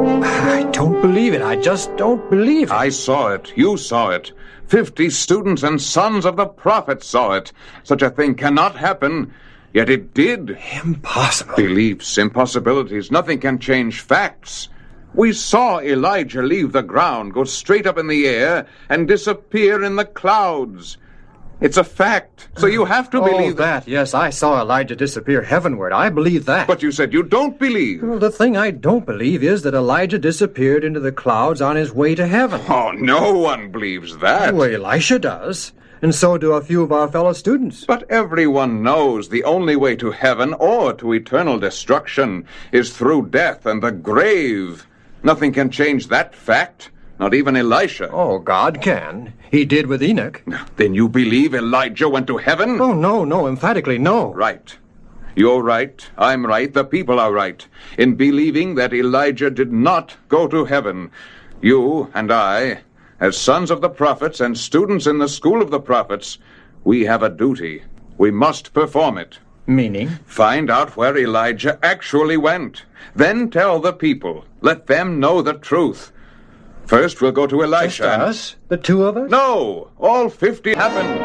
I don't believe it. I just don't believe it. I saw it. You saw it. 50 students and sons of the prophets saw it. Such a thing cannot happen, yet it did. Impossible. Beliefs, impossibilities, nothing can change facts. We saw Elijah leave the ground, go straight up in the air, and disappear in the clouds. It's a fact, so you have to believe that. Yes, I saw Elijah disappear heavenward. I believe that. But you said you don't believe. Well, the thing I don't believe is that Elijah disappeared into the clouds on his way to heaven. Oh, no one believes that. Well, Elisha does, and so do a few of our fellow students. But everyone knows the only way to heaven or to eternal destruction is through death and the grave. Nothing can change that fact. Not even Elisha. Oh, God can. He did with Enoch. Then you believe Elijah went to heaven? Oh, no, emphatically no. Right. You're right. I'm right. The people are right in believing that Elijah did not go to heaven. You and I, as sons of the prophets and students in the school of the prophets, we have a duty. We must perform it. Meaning? Find out where Elijah actually went. Then tell the people. Let them know the truth. First, we'll go to Elisha. Just us? The two of us? No! All 50 happened.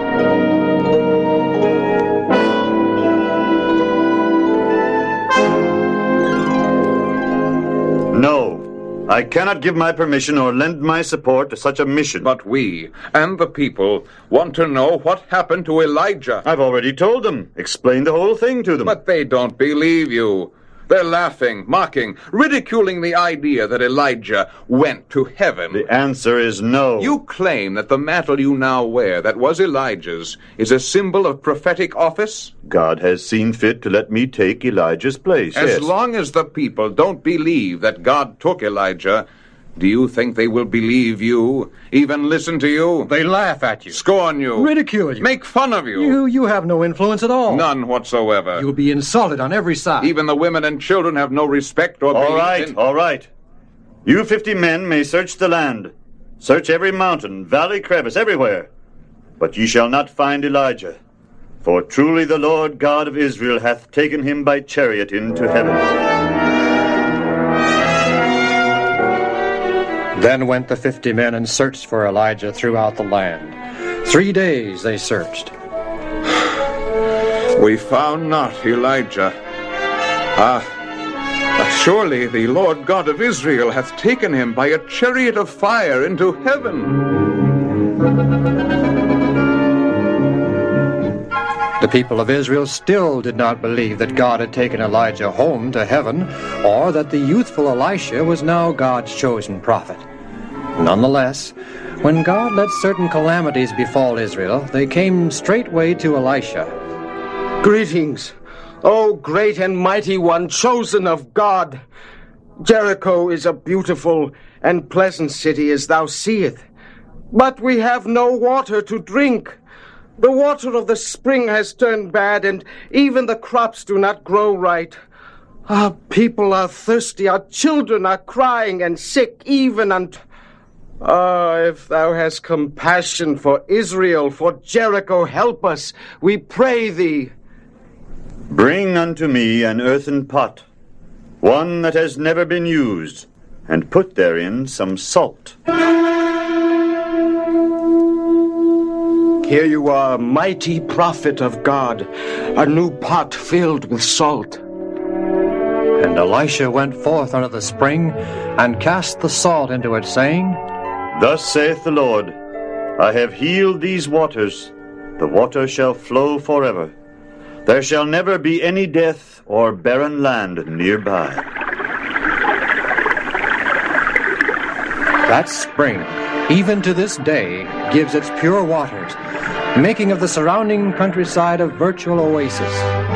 No. I cannot give my permission or lend my support to such a mission. But we and the people want to know what happened to Elijah. I've already told them. Explained the whole thing to them. But they don't believe you. They're laughing, mocking, ridiculing the idea that Elijah went to heaven. The answer is no. You claim that the mantle you now wear, that was Elijah's, is a symbol of prophetic office? God has seen fit to let me take Elijah's place, As long as the people don't believe that God took Elijah, do you think they will believe you, even listen to you? They laugh at you. Scorn you. Ridicule you. Make fun of you. You have no influence at all. None whatsoever. You'll be insulted on every side. Even the women and children have no respect or belief. All right. You 50 men may search the land. Search every mountain, valley, crevice, everywhere. But ye shall not find Elijah. For truly the Lord God of Israel hath taken him by chariot into heaven. Then went the 50 men and searched for Elijah throughout the land. 3 days they searched. We found not Elijah. Surely the Lord God of Israel hath taken him by a chariot of fire into heaven. The people of Israel still did not believe that God had taken Elijah home to heaven, or that the youthful Elisha was now God's chosen prophet. Nonetheless, when God let certain calamities befall Israel, they came straightway to Elisha. Greetings, O great and mighty one, chosen of God. Jericho is a beautiful and pleasant city, as thou seest. But we have no water to drink. The water of the spring has turned bad, and even the crops do not grow right. Our people are thirsty, our children are crying and sick, even unto... if thou hast compassion for Israel, for Jericho, help us, we pray thee. Bring unto me an earthen pot, one that has never been used, and put therein some salt. Here you are, mighty prophet of God, a new pot filled with salt. And Elisha went forth unto the spring, and cast the salt into it, saying, Thus saith the Lord, I have healed these waters, the water shall flow forever. There shall never be any death or barren land nearby. That spring, even to this day, gives its pure waters, making of the surrounding countryside a virtual oasis.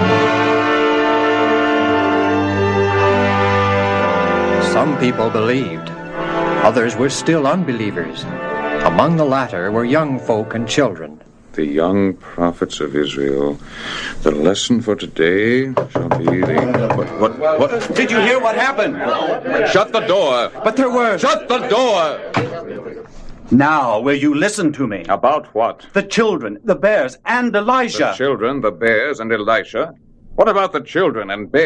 Some people believed. Others were still unbelievers. Among the latter were young folk and children. The young prophets of Israel. The lesson for today shall be the... What? Did you hear what happened? Shut the door. But there were... Shut the door! Now, will you listen to me? About what? The children, the bears, and Elijah. The children, the bears, and Elisha? What about the children and bears?